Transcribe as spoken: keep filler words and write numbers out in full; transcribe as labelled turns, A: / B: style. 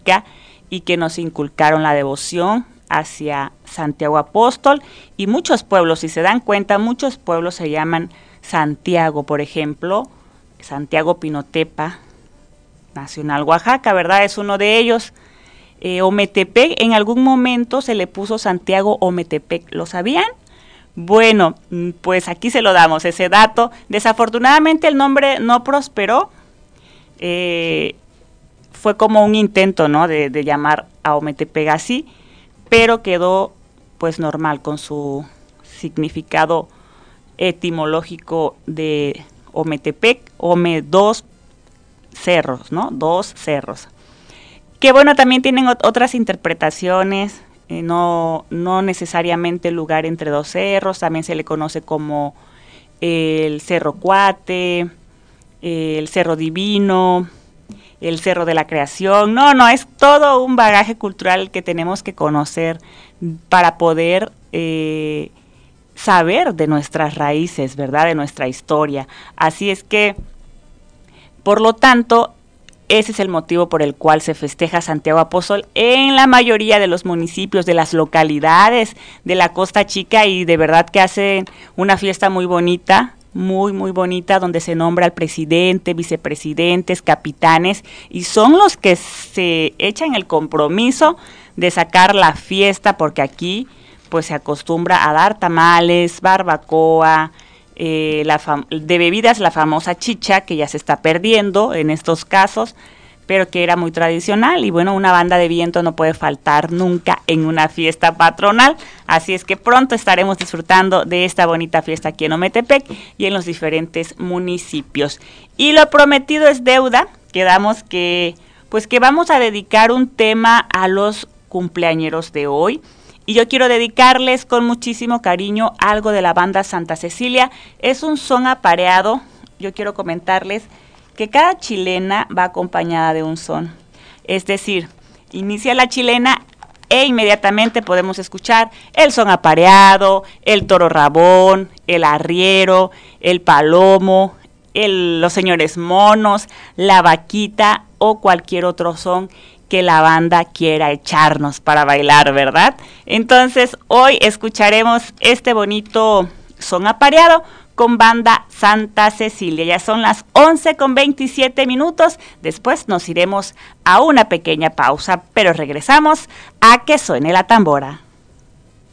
A: Chica y que nos inculcaron la devoción hacia Santiago Apóstol, y muchos pueblos, si se dan cuenta, muchos pueblos se llaman Santiago, por ejemplo, Santiago Pinotepa, Nacional Oaxaca, ¿verdad? Es uno de ellos. Eh, Ometepec, en algún momento se le puso Santiago Ometepec, ¿lo sabían? Bueno, pues aquí se lo damos, ese dato. Desafortunadamente el nombre no prosperó, eh, fue como un intento, ¿no?, de, de llamar a Ometepec así, pero quedó pues normal con su significado etimológico de Ometepec, Ome, dos cerros, ¿no? Dos cerros. Que bueno, también tienen ot- otras interpretaciones, eh, no, no necesariamente el lugar entre dos cerros, también se le conoce como el Cerro Cuate, eh, el Cerro Divino, el Cerro de la Creación. No, no, es todo un bagaje cultural que tenemos que conocer para poder eh, saber de nuestras raíces, ¿verdad?, de nuestra historia. Así es que, por lo tanto, ese es el motivo por el cual se festeja Santiago Apóstol en la mayoría de los municipios, de las localidades de la Costa Chica, y de verdad que hacen una fiesta muy bonita, muy, muy bonita, donde se nombra al presidente, vicepresidentes, capitanes, y son los que se echan el compromiso de sacar la fiesta, porque aquí pues se acostumbra a dar tamales, barbacoa, eh, la fam- de bebidas la famosa chicha, que ya se está perdiendo en estos casos, pero que era muy tradicional, y bueno, una banda de viento no puede faltar nunca en una fiesta patronal, así es que pronto estaremos disfrutando de esta bonita fiesta aquí en Ometepec y en los diferentes municipios. Y lo prometido es deuda, quedamos que, pues que vamos a dedicar un tema a los cumpleañeros de hoy, y yo quiero dedicarles con muchísimo cariño algo de la banda Santa Cecilia. Es un son apareado. Yo quiero comentarles que cada chilena va acompañada de un son. Es decir, inicia la chilena e inmediatamente podemos escuchar el son apareado, el toro rabón, el arriero, el palomo, el, los señores monos, la vaquita o cualquier otro son que la banda quiera echarnos para bailar, ¿verdad? Entonces, hoy escucharemos este bonito son apareado con banda Santa Cecilia. Ya son las once con veintisiete minutos. Después nos iremos a una pequeña pausa, pero regresamos a que suene la tambora.